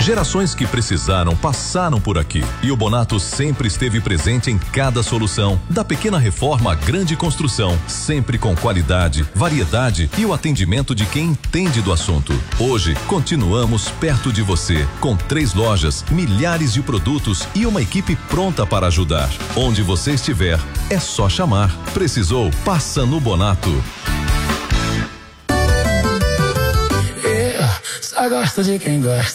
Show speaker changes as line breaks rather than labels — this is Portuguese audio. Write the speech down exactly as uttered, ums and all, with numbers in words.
Gerações que precisaram passaram por aqui e o Bonato sempre esteve presente em cada solução, da pequena reforma à grande construção, sempre com qualidade, variedade e o atendimento de quem entende do assunto. Hoje, continuamos perto de você, com três lojas, milhares de produtos e uma equipe pronta para ajudar. Onde você estiver, é só chamar. Precisou? Passa no Bonato.
Eu só gosto de quem gosta.